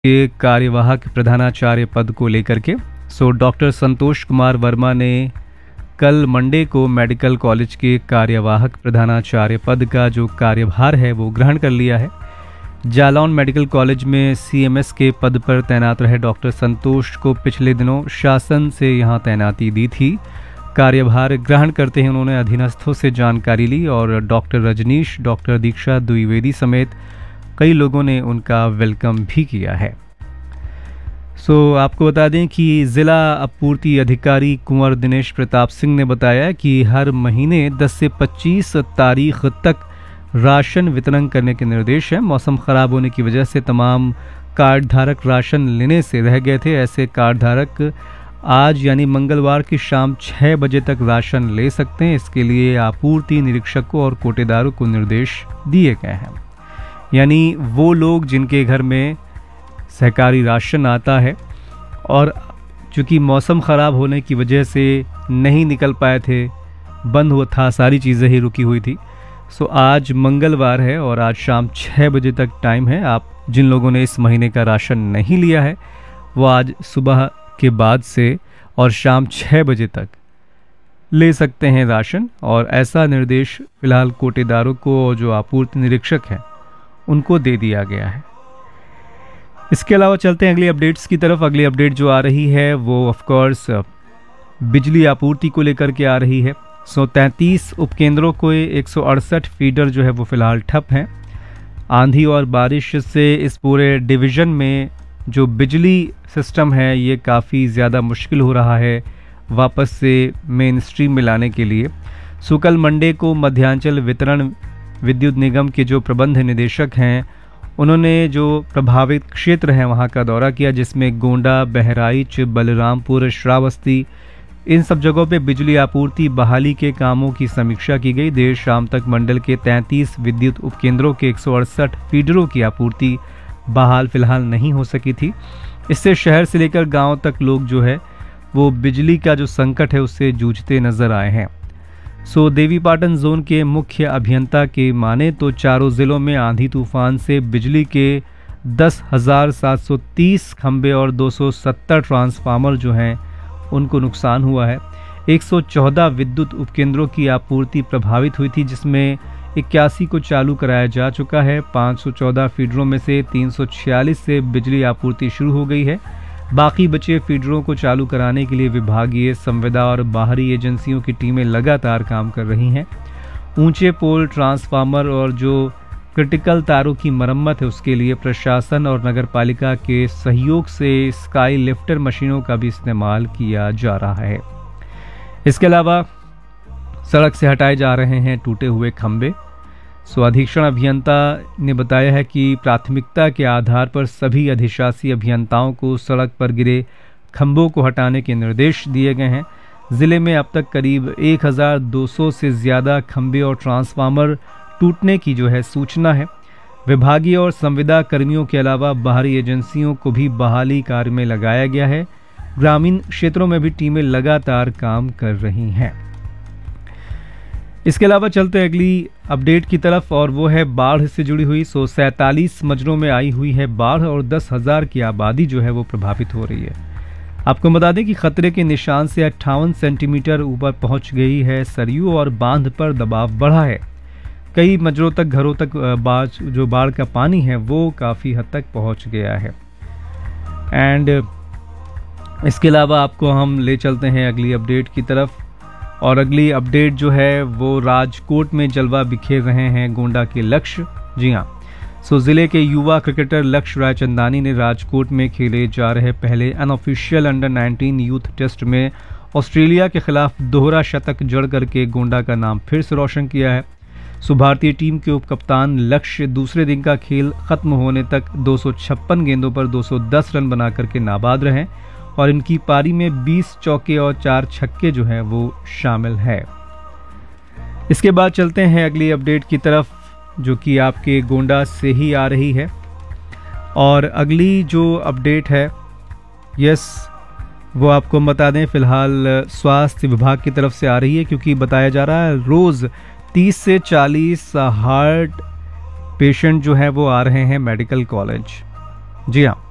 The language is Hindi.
के कार्यवाहक प्रधानाचार्य पद को लेकर के। डॉक्टर संतोष कुमार वर्मा ने कल मंडे को मेडिकल कॉलेज के कार्यवाहक प्रधानाचार्य पद का जो कार्यभार है वो ग्रहण कर लिया है। जालौन मेडिकल कॉलेज में सीएमएस के पद पर तैनात रहे डॉक्टर संतोष को पिछले दिनों शासन से यहां तैनाती दी थी। कार्यभार ग्रहण करते ही उन्होंने अधीनस्थों से जानकारी ली और डॉक्टर रजनीश, डॉक्टर दीक्षा द्विवेदी समेत कई लोगों ने उनका वेलकम भी किया है। आपको बता दें कि जिला आपूर्ति अधिकारी कुंवर दिनेश प्रताप सिंह ने बताया कि हर महीने 10 से 25 तारीख तक राशन वितरण करने के निर्देश हैं। मौसम खराब होने की वजह से तमाम कार्ड धारक राशन लेने से रह गए थे। ऐसे कार्ड धारक आज यानी मंगलवार की शाम 6 बजे तक राशन ले सकते हैं। इसके लिए आपूर्ति निरीक्षकों और कोटेदारों को निर्देश दिए गए हैं। यानी वो लोग जिनके घर में सहकारी राशन आता है और चूँकि मौसम ख़राब होने की वजह से नहीं निकल पाए थे, बंद हुआ था, सारी चीज़ें ही रुकी हुई थी। आज मंगलवार है और आज शाम 6 बजे तक टाइम है। आप जिन लोगों ने इस महीने का राशन नहीं लिया है वो आज सुबह के बाद से और शाम 6 बजे तक ले सकते हैं राशन। और ऐसा निर्देश फिलहाल कोटेदारों को और जो आपूर्ति निरीक्षक हैं उनको दे दिया गया है। इसके अलावा चलते हैं अगली अपडेट्स की तरफ। अगली अपडेट जो आ रही है वो ऑफ कोर्स बिजली आपूर्ति को लेकर के आ रही है। 33 उपकेंद्रों को 168 फीडर जो है वो फिलहाल ठप हैं। आंधी और बारिश से इस पूरे डिवीज़न में जो बिजली सिस्टम है ये काफ़ी ज़्यादा मुश्किल हो रहा है वापस से मेन स्ट्रीम में लाने के लिए। कल मंडे को मध्यांचल वितरण विद्युत निगम के जो प्रबंध निदेशक हैं उन्होंने जो प्रभावित क्षेत्र हैं वहाँ का दौरा किया, जिसमें गोंडा, बहराइच, बलरामपुर, श्रावस्ती, इन सब जगहों पे बिजली आपूर्ति बहाली के कामों की समीक्षा की गई। देर शाम तक मंडल के 33 विद्युत उपकेंद्रों के 168 फीडरों की आपूर्ति बहाल फिलहाल नहीं हो सकी थी। इससे शहर से लेकर गांव तक लोग जो है वो बिजली का जो संकट है उससे जूझते नजर आए हैं। देवीपाटन जोन के मुख्य अभियंता के माने तो चारों जिलों में आंधी तूफान से बिजली के 10,730 खंबे और 270 ट्रांसफार्मर जो हैं उनको नुकसान हुआ है। 114 विद्युत उपकेंद्रों की आपूर्ति प्रभावित हुई थी, जिसमें 81 को चालू कराया जा चुका है। 514 फीडरों में से 346 से बिजली आपूर्ति शुरू हो गई है। बाकी बचे फीडरों को चालू कराने के लिए विभागीय, संविदा और बाहरी एजेंसियों की टीमें लगातार काम कर रही हैं। ऊंचे पोल, ट्रांसफार्मर और जो क्रिटिकल तारों की मरम्मत है उसके लिए प्रशासन और नगरपालिका के सहयोग से स्काई लिफ्टर मशीनों का भी इस्तेमाल किया जा रहा है। इसके अलावा सड़क से हटाए जा रहे हैं टूटे हुए खंबे। अधीक्षण अभियंता ने बताया है कि प्राथमिकता के आधार पर सभी अधिशासी अभियंताओं को सड़क पर गिरे खंभों को हटाने के निर्देश दिए गए हैं। जिले में अब तक करीब 1200 से ज़्यादा खंभे और ट्रांसफार्मर टूटने की जो है सूचना है। विभागीय और संविदा कर्मियों के अलावा बाहरी एजेंसियों को भी बहाली कार्य में लगाया गया है। ग्रामीण क्षेत्रों में भी टीमें लगातार काम कर रही हैं। इसके अलावा चलते हैं अगली अपडेट की तरफ और वो है बाढ़ से जुड़ी हुई। 47 मजरों में आई हुई है बाढ़ और 10,000 की आबादी जो है वो प्रभावित हो रही है। आपको बता दें कि खतरे के निशान से 58 सेंटीमीटर ऊपर पहुंच गई है सरयू और बांध पर दबाव बढ़ा है। कई मजरों तक, घरों तक जो बाढ़ का पानी है वो काफ़ी हद तक पहुंच गया है। एंड इसके अलावा आपको हम ले चलते हैं अगली अपडेट की तरफ और अगली अपडेट जो है वो राजकोट में जलवा बिखेर रहे हैं गोंडा के लक्ष्य। जी हाँ, जिले के युवा क्रिकेटर लक्ष्य रायचंदानी ने राजकोट में खेले जा रहे पहले अनऑफिशियल अंडर 19 यूथ टेस्ट में ऑस्ट्रेलिया के खिलाफ दोहरा शतक जड़ करके गोंडा का नाम फिर से रोशन किया है। भारतीय टीम के उप कप्तान लक्ष्य दूसरे दिन का खेल खत्म होने तक 256 गेंदों पर 210 रन बना करके नाबाद रहे और इनकी पारी में 20 चौके और 4 छक्के जो हैं वो शामिल है। इसके बाद चलते हैं अगली अपडेट की तरफ जो कि आपके गोंडा से ही आ रही है और अगली जो अपडेट है वो आपको बता दें फिलहाल स्वास्थ्य विभाग की तरफ से आ रही है, क्योंकि बताया जा रहा है रोज़ 30 से 40 हार्ट पेशेंट जो है वो आ रहे हैं मेडिकल कॉलेज। जी हाँ,